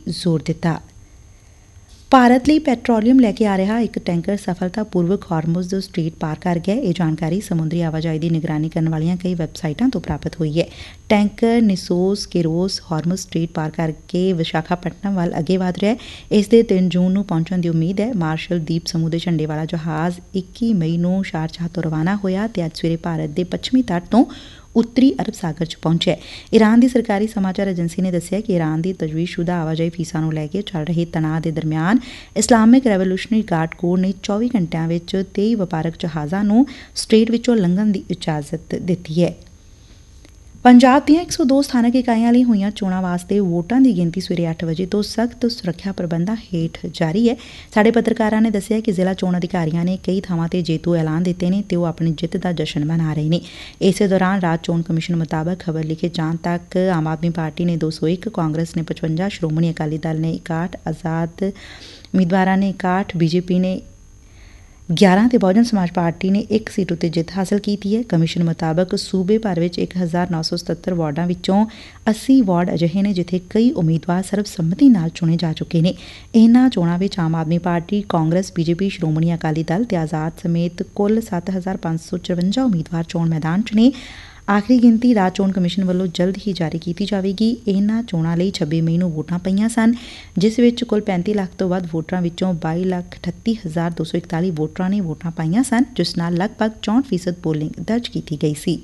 ਜ਼ੋਰ ਦਿੱਤਾ। ਭਾਰਤ ਲਈ ਪੈਟਰੋਲੀਅਮ ਲੈ ਕੇ ਆ ਰਿਹਾ ਇੱਕ ਟੈਂਕਰ ਸਫਲਤਾਪੂਰਵਕ ਹਾਰਮੁਜ਼ ਸਟ੍ਰੇਟ ਪਾਰ ਕਰ ਗਿਆ। ਇਹ ਜਾਣਕਾਰੀ ਸਮੁੰਦਰੀ ਆਵਾਜਾਈ ਦੀ ਨਿਗਰਾਨੀ ਕਰਨ ਵਾਲੀਆਂ ਕਈ ਵੈਬਸਾਈਟਾਂ ਤੋਂ ਪ੍ਰਾਪਤ ਹੋਈ ਹੈ। ਟੈਂਕਰ ਨਿਸੋਸ ਕੇਰੋਸ ਹਾਰਮੁਜ਼ ਸਟ੍ਰੇਟ ਪਾਰ ਕਰਕੇ ਵਿਸ਼ਾਖਾਪਟਨਮ ਵੱਲ ਅੱਗੇ ਵਧ ਰਿਹਾ ਹੈ। ਇਸ ਦੇ 3 ਜੂਨ ਨੂੰ ਪਹੁੰਚਣ ਦੀ ਉਮੀਦ ਹੈ। ਮਾਰਸ਼ਲ ਦੀਪ ਸਮੂਹ ਦੇ ਝੰਡੇ ਵਾਲਾ ਜਹਾਜ਼ 21 ਮਈ ਨੂੰ ਸ਼ਾਰਜਾਹ ਤੋਂ ਰਵਾਨਾ ਹੋਇਆ ਤੇ ਅੱਜ ਸਵੇਰੇ ਭਾਰਤ ਦੇ ਪੱਛਮੀ ਤੱਟ ਤੋਂ ਉੱਤਰੀ ਅਰਬ ਸਾਗਰ 'ਚ ਪਹੁੰਚਿਆ। ਈਰਾਨ ਦੀ ਸਰਕਾਰੀ ਸਮਾਚਾਰ ਏਜੰਸੀ ਨੇ ਦੱਸਿਆ ਕਿ ਈਰਾਨ ਦੀ ਤਜਵੀਜ਼ਸ਼ੁਦਾ ਆਵਾਜਾਈ ਫੀਸਾਂ ਨੂੰ ਲੈ ਕੇ ਚੱਲ ਰਹੇ ਤਣਾਅ ਦੇ ਦਰਮਿਆਨ ਇਸਲਾਮਿਕ ਰੈਵੋਲੂਸ਼ਨਰੀ ਗਾਰਡ ਕੋਰ ਨੇ 24 ਘੰਟਿਆਂ ਵਿੱਚ 23 ਵਪਾਰਕ ਜਹਾਜ਼ਾਂ ਨੂੰ ਸਟ੍ਰੇਟ ਵਿੱਚੋਂ ਲੰਘਣ ਦੀ ਇਜਾਜ਼ਤ ਦਿੱਤੀ ਹੈ। ਪੰਜਾਬ ਦੀਆਂ 102 ਸਥਾਨਕ ਇਕਾਈਆਂ ਲਈ ਹੋਈਆਂ ਚੋਣਾਂ ਵਾਸਤੇ ਵੋਟਾਂ ਦੀ ਗਿਣਤੀ ਸਵੇਰੇ 8 ਵਜੇ ਤੋਂ ਸਖਤ ਸੁਰੱਖਿਆ ਪ੍ਰਬੰਧਾਂ ਹੇਠ ਜਾਰੀ ਹੈ। ਸਾਡੇ ਪੱਤਰਕਾਰਾਂ ਨੇ ਦੱਸਿਆ ਕਿ ਜ਼ਿਲ੍ਹਾ ਚੋਣ ਅਧਿਕਾਰੀਆਂ ਨੇ ਕਈ ਥਾਵਾਂ ਤੇ ਜੇਤੂ ਐਲਾਨ ਦਿੱਤੇ ਨੇ ਤੇ ਉਹ ਆਪਣੀ ਜਿੱਤ ਦਾ ਜਸ਼ਨ ਮਨਾ ਰਹੇ ਨੇ। ਇਸੇ ਦੌਰਾਨ ਰਾਜ ਚੋਣ ਕਮਿਸ਼ਨ ਮੁਤਾਬਕ ਖਬਰ ਲਿਖੇ ਜਾਣ ਤੱਕ ਆਮ ਆਦਮੀ ਪਾਰਟੀ ਨੇ 201, ਕਾਂਗਰਸ ਨੇ 55, ਸ਼੍ਰੋਮਣੀ ਅਕਾਲੀ ਦਲ ਨੇ 61, ਆਜ਼ਾਦ ਉਮੀਦਵਾਰਾਂ ਨੇ 61, ਬੀਜੇਪੀ ਨੇ 11 ਤੇ ਬਹੁਜਨ ਸਮਾਜ ਪਾਰਟੀ ਨੇ 1 ਸੀਟ ਉੱਤੇ ਜਿੱਤ ਹਾਸਲ ਕੀਤੀ ਹੈ। ਕਮਿਸ਼ਨ ਮੁਤਾਬਕ ਸੂਬੇ ਭਰ ਵਿੱਚ 1977 ਵਾਰਡਾਂ ਵਿੱਚੋਂ 80 ਵਾਰਡ ਅਜਿਹੇ ਨੇ ਜਿੱਥੇ ਕਈ ਉਮੀਦਵਾਰ ਸਰਬਸੰਮਤੀ ਨਾਲ ਚੁਣੇ ਜਾ ਚੁੱਕੇ ਨੇ। ਇਹਨਾਂ ਚੋਣਾਂ ਵਿੱਚ ਆਮ ਆਦਮੀ ਪਾਰਟੀ, ਕਾਂਗਰਸ, ਬੀਜੇਪੀ, ਸ਼੍ਰੋਮਣੀ ਅਕਾਲੀ ਦਲ ਤੇ ਆਜ਼ਾਦ ਸਮੇਤ ਕੁੱਲ 7554 ਉਮੀਦਵਾਰ ਚੋਣ ਮੈਦਾਨ 'ਚ ਨੇ। ਆਖਰੀ ਗਿਣਤੀ ਰਾਜ ਚੋਣ ਕਮਿਸ਼ਨ ਵੱਲੋਂ ਜਲਦ ਹੀ ਜਾਰੀ ਕੀਤੀ ਜਾਵੇਗੀ। ਇਹਨਾਂ ਚੋਣਾਂ ਲਈ 26 ਮਈ ਨੂੰ ਵੋਟਾਂ ਪਈਆਂ ਸਨ, ਜਿਸ ਵਿੱਚ ਕੁੱਲ 35 ਲੱਖ ਤੋਂ ਵੱਧ ਵੋਟਰਾਂ ਵਿੱਚੋਂ 22,38,241 ਵੋਟਰਾਂ ਨੇ ਵੋਟਾਂ ਪਾਈਆਂ ਸਨ, ਜਿਸ ਨਾਲ ਲਗਭਗ 64% ਪੋਲਿੰਗ ਦਰਜ ਕੀਤੀ ਗਈ ਸੀ।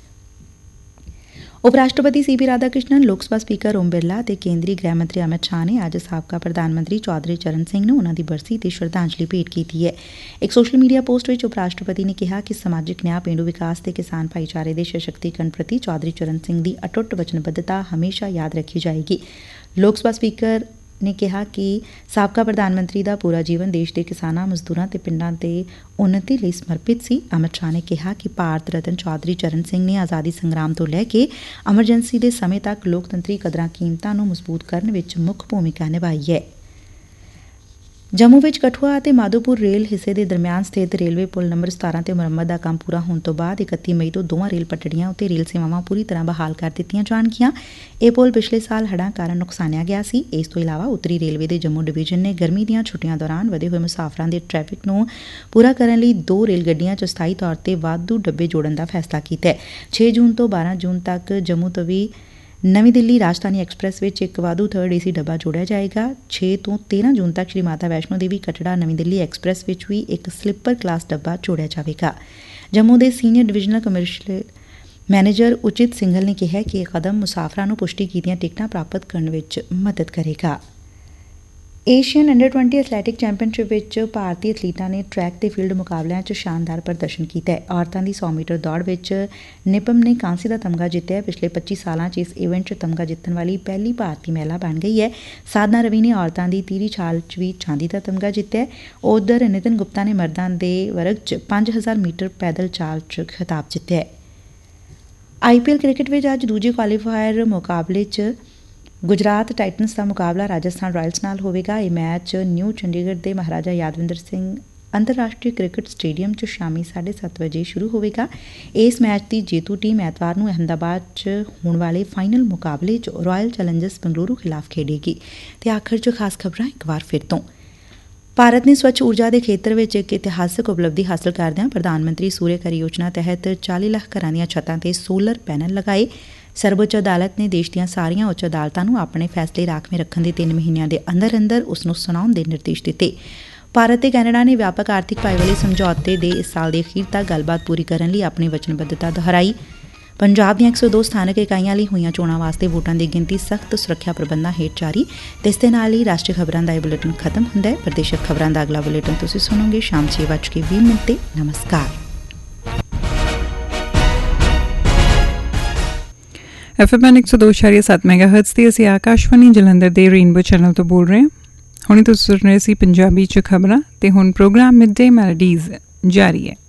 ਉਪ ਰਾਸ਼ਟਰਪਤੀ ਸੀ ਪੀ ਰਾਧਾ ਕ੍ਰਿਸ਼ਨਨ, ਲੋਕ ਸਭਾ ਸਪੀਕਰ ਓਮ ਬਿਰਲਾ ਤੇ ਕੇਂਦਰੀ ਗ੍ਰਹਿ ਮੰਤਰੀ ਅਮਿਤ ਸ਼ਾਹ ਨੇ ਅੱਜ ਸਾਬਕਾ ਪ੍ਰਧਾਨ ਮੰਤਰੀ ਚੌਧਰੀ ਚਰਨ ਸਿੰਘ ਨੂੰ ਉਨ੍ਹਾਂ ਦੀ ਬਰਸੀ ਤੇ ਸ਼ਰਧਾਂਜਲੀ ਭੇਟ ਕੀਤੀ ਹੈ। ਇੱਕ ਸੋਸ਼ਲ ਮੀਡੀਆ ਪੋਸਟ ਵਿੱਚ ਉਪ ਰਾਸ਼ਟਰਪਤੀ ਨੇ ਕਿਹਾ ਕਿ ਸਮਾਜਿਕ ਨਿਆਂ, ਪੇਂਡੂ ਵਿਕਾਸ ਤੇ ਕਿਸਾਨ ਭਾਈਚਾਰੇ ਦੇ ਸਸ਼ਕਤੀਕਰਨ ਪ੍ਰਤੀ ਚੌਧਰੀ ਚਰਨ ਸਿੰਘ ਦੀ ਅਟੁੱਟ ਵਚਨਬੱਧਤਾ ਹਮੇਸ਼ਾ ਯਾਦ ਰੱਖੀ ਜਾਏਗੀ। ਲੋਕ ਸਭਾ ਸਪੀਕਰ ਨੇ ਕਿਹਾ ਕਿ ਸਾਬਕਾ ਪ੍ਰਧਾਨ ਮੰਤਰੀ ਦਾ ਪੂਰਾ ਜੀਵਨ ਦੇਸ਼ ਦੇ ਕਿਸਾਨਾਂ, ਮਜ਼ਦੂਰਾਂ ਤੇ ਪਿੰਡਾਂ ਦੇ ਉੱਨਤੀ ਲਈ ਸਮਰਪਿਤ ਸੀ। ਅਮਿਤ ਸ਼ਾਹ ਨੇ ਕਿਹਾ ਕਿ ਭਾਰਤ ਰਤਨ ਚੌਧਰੀ ਚਰਨ ਸਿੰਘ ਨੇ ਆਜ਼ਾਦੀ ਸੰਗਰਾਮ ਤੋਂ ਲੈ ਕੇ ਐਮਰਜੈਂਸੀ ਦੇ ਸਮੇਂ ਤੱਕ ਲੋਕਤੰਤਰੀ ਕਦਰਾਂ ਕੀਮਤਾਂ ਨੂੰ ਮਜ਼ਬੂਤ ਕਰਨ ਵਿੱਚ ਮੁੱਖ ਭੂਮਿਕਾ ਨਿਭਾਈ ਹੈ। ਜੰਮੂ ਵਿੱਚ ਕਠੂਆ ਅਤੇ ਮਾਧੋਪੁਰ ਰੇਲ ਹਿੱਸੇ ਦੇ ਦਰਮਿਆਨ ਸਥਿਤ ਰੇਲਵੇ ਪੁਲ ਨੰਬਰ 17 ਤੇ ਮੁਰੰਮਤ ਦਾ ਕੰਮ ਪੂਰਾ ਹੋਣ ਤੋਂ ਬਾਅਦ 31 ਮਈ ਤੋਂ ਦੋਵਾਂ ਰੇਲ ਪਟੜੀਆਂ ਉੱਤੇ ਰੇਲ ਸੇਵਾਵਾਂ ਪੂਰੀ ਤਰ੍ਹਾਂ ਬਹਾਲ ਕਰ ਦਿੱਤੀਆਂ ਜਾਣਗੀਆਂ। ਇਹ ਪੁਲ ਪਿਛਲੇ ਸਾਲ ਹੜ੍ਹਾਂ ਕਾਰਨ ਨੁਕਸਾਨਿਆ ਗਿਆ ਸੀ। ਇਸ ਤੋਂ ਇਲਾਵਾ ਉੱਤਰੀ ਰੇਲਵੇ ਦੇ ਜੰਮੂ ਡਿਵੀਜ਼ਨ ਨੇ ਗਰਮੀ ਦੀਆਂ ਛੁੱਟੀਆਂ ਦੌਰਾਨ ਵਧੇ ਹੋਏ ਮੁਸਾਫਰਾਂ ਦੇ ਟ੍ਰੈਫਿਕ ਨੂੰ ਪੂਰਾ ਕਰਨ ਲਈ 2 ਰੇਲ ਗੱਡੀਆਂ 'ਚ ਸਥਾਈ ਤੌਰ ਤੇ ਵਾਧੂ ਡੱਬੇ ਜੋੜਨ ਦਾ ਫੈਸਲਾ ਕੀਤਾ ਹੈ। 6 ਜੂਨ ਤੋਂ 12 ਜੂਨ ਤੱਕ ਜੰਮੂ ਤਵੀ ਨਵੀਂ ਦਿੱਲੀ ਰਾਜਧਾਨੀ ਐਕਸਪ੍ਰੈਸ ਵਿੱਚ ਇੱਕ ਵਾਧੂ 3rd AC ਡੱਬਾ ਜੋੜਿਆ ਜਾਏਗਾ। 6 ਤੋਂ 13 ਜੂਨ ਤੱਕ ਸ਼੍ਰੀ ਮਾਤਾ ਵੈਸ਼ਨੋ ਦੇਵੀ ਕਟੜਾ ਨਵੀਂ ਦਿੱਲੀ ਐਕਸਪ੍ਰੈਸ ਵਿੱਚ ਵੀ ਇੱਕ ਸਲੀਪਰ ਕਲਾਸ ਡੱਬਾ ਜੋੜਿਆ ਜਾਵੇਗਾ। ਜੰਮੂ ਦੇ ਸੀਨੀਅਰ ਡਿਵੀਜ਼ਨਲ ਕਮਰਸ਼ੀਅਲ ਮੈਨੇਜਰ ਉਚਿਤ ਸਿੰਘਲ ਨੇ ਕਿਹਾ ਕਿ ਇਹ ਕਦਮ ਮੁਸਾਫਰਾਂ ਨੂੰ ਪੁਸ਼ਟੀ ਕੀਤੀਆਂ ਟਿਕਟਾਂ ਪ੍ਰਾਪਤ ਕਰਨ ਵਿੱਚ ਮਦਦ ਕਰੇਗਾ। ਏਸ਼ੀਅਨ ਅੰਡਰ-20 ਐਥਲੈਟਿਕ ਚੈਂਪੀਅਨਸ਼ਿਪ ਵਿੱਚ ਭਾਰਤੀ ਐਥਲੀਟਾਂ ਨੇ ਟਰੈਕ ਤੇ ਫੀਲਡ ਮੁਕਾਬਲਿਆਂ 'ਚ ਸ਼ਾਨਦਾਰ ਪ੍ਰਦਰਸ਼ਨ ਕੀਤਾ ਹੈ। ਔਰਤਾਂ ਦੀ 100 ਮੀਟਰ ਦੌੜ ਵਿੱਚ ਨਿਪਮ ਨੇ ਕਾਂਸੀ ਦਾ ਤਮਗਾ ਜਿੱਤਿਆ। ਪਿਛਲੇ 25 ਸਾਲਾਂ 'ਚ ਇਸ ਇਵੈਂਟ 'ਚ ਤਮਗਾ ਜਿੱਤਣ ਵਾਲੀ ਪਹਿਲੀ ਭਾਰਤੀ ਮਹਿਲਾ ਬਣ ਗਈ ਹੈ। ਸਾਧਨਾ ਰਵੀ ਨੇ ਔਰਤਾਂ ਦੀ ਤੀਹਰੀ ਛਾਲ 'ਚ ਵੀ ਚਾਂਦੀ ਦਾ ਤਮਗਾ ਜਿੱਤਿਆ। ਉਧਰ ਨਿਤਿਨ ਗੁਪਤਾ ਨੇ ਮਰਦਾਂ ਦੇ ਵਰਗ 'ਚ 5000 ਮੀਟਰ ਪੈਦਲ ਚਾਲ 'ਚ ਖਿਤਾਬ ਜਿੱਤਿਆ। IPL ਕ੍ਰਿਕਟ ਵਿੱਚ ਅੱਜ ਦੂਜੇ ਕੁਆਲੀਫਾਇਰ ਮੁਕਾਬਲੇ 'ਚ ਗੁਜਰਾਤ ਟਾਈਟਨਸ ਦਾ ਮੁਕਾਬਲਾ ਰਾਜਸਥਾਨ ਰਾਇਲਸ ਨਾਲ ਹੋਵੇਗਾ। ਇਹ ਮੈਚ ਨਿਊ ਚੰਡੀਗੜ੍ਹ ਦੇ ਮਹਾਰਾਜਾ ਯਾਦਵਿੰਦਰ ਸਿੰਘ ਅੰਤਰਰਾਸ਼ਟਰੀ ਕ੍ਰਿਕਟ ਸਟੇਡੀਅਮ 'ਚ ਸ਼ਾਮੀ 7:30 ਵਜੇ ਸ਼ੁਰੂ ਹੋਵੇਗਾ। ਇਸ ਮੈਚ ਦੀ ਜੇਤੂ ਟੀਮ ਐਤਵਾਰ ਨੂੰ ਅਹਿਮਦਾਬਾਦ 'ਚ ਹੋਣ ਵਾਲੇ ਫਾਈਨਲ ਮੁਕਾਬਲੇ 'ਚ ਰਾਇਲ ਚੈਲੰਜਰਸ ਬੰਗਲੁਰੂ ਖਿਲਾਫ ਖੇਡੇਗੀ। ਤੇ ਆਖਰ 'ਚ ਖਾਸ ਖਬਰਾਂ ਇੱਕ ਵਾਰ ਫਿਰ ਤੋਂ। ਭਾਰਤ ਨੇ ਸਵੱਛ ਊਰਜਾ ਦੇ ਖੇਤਰ ਵਿੱਚ ਇੱਕ ਇਤਿਹਾਸਕ ਉਪਲਬਧੀ ਹਾਸਲ ਕਰਦਿਆਂ ਪ੍ਰਧਾਨ ਮੰਤਰੀ ਸੂਰਿਆ ਘਰ ਯੋਜਨਾ ਤਹਿਤ 40 ਲੱਖ ਘਰਾਂ ਦੀਆਂ ਛੱਤਾਂ ਤੇ ਸੋਲਰ ਪੈਨਲ ਲਗਾਏ। ਸਰਵਉੱਚ ਅਦਾਲਤ ਨੇ ਦੇਸ਼ ਦੀਆਂ ਸਾਰੀਆਂ ਉੱਚ ਅਦਾਲਤਾਂ ਨੂੰ ਆਪਣੇ ਫੈਸਲੇ ਰਾਖਵੇਂ ਰੱਖਣ ਦੇ 3 ਮਹੀਨਿਆਂ ਦੇ ਅੰਦਰ ਅੰਦਰ ਉਸ ਨੂੰ ਸੁਣਾਉਣ ਦੇ ਨਿਰਦੇਸ਼ ਦਿੱਤੇ। ਭਾਰਤ ਤੇ ਕੈਨੇਡਾ ਨੇ ਵਿਆਪਕ ਆਰਥਿਕ ਭਾਈਵਾਲੀ ਸਮਝੌਤੇ ਦੇ ਇਸ ਸਾਲ ਦੇ ਅਖੀਰ ਤੱਕ ਗੱਲਬਾਤ ਪੂਰੀ ਕਰਨ ਲਈ ਆਪਣੀ ਵਚਨਬੱਧਤਾ ਦੁਹਰਾਈ। ਪੰਜਾਬ ਦੀਆਂ 102 ਸਥਾਨਕ ਇਕਾਈਆਂ ਲਈ ਹੋਈਆਂ ਚੋਣਾਂ ਵਾਸਤੇ ਵੋਟਾਂ ਦੀ ਗਿਣਤੀ ਸਖਤ ਸੁਰੱਖਿਆ ਪ੍ਰਬੰਧਾਂ ਹੇਠ ਜਾਰੀ। ਤੇ ਇਸ ਦੇ ਨਾਲ ਹੀ ਰਾਸ਼ਟਰੀ ਖਬਰਾਂ ਦਾ ਇਹ ਬੁਲੇਟਿਨ ਖਤਮ ਹੁੰਦਾ ਹੈ। ਪ੍ਰਦੇਸ਼ਕ ਖਬਰਾਂ ਦਾ ਅਗਲਾ ਬੁਲੇਟਿਨ ਤੁਸੀਂ ਸੁਣੋਗੇ ਸ਼ਾਮ 6:20 ਤੇ। ਨਮਸਕਾਰ। FM 102.7 ਮੈਗਾਹਰਟਜ਼ ਤੇ ਅਸੀਂ ਆਕਾਸ਼ਵਾਣੀ ਜਲੰਧਰ ਦੇ ਰੇਨਬੋ ਚੈਨਲ ਤੋਂ ਬੋਲ ਰਹੇ ਹਾਂ। ਹੁਣੇ ਤੁਸੀਂ ਸੁਣ ਰਹੇ ਸੀ ਪੰਜਾਬੀ 'ਚ ਖਬਰਾਂ ਤੇ ਹੁਣ ਪ੍ਰੋਗਰਾਮ ਮਿਡ ਡੇ ਮੈਲੋਡੀਜ਼ ਜਾਰੀ ਹੈ।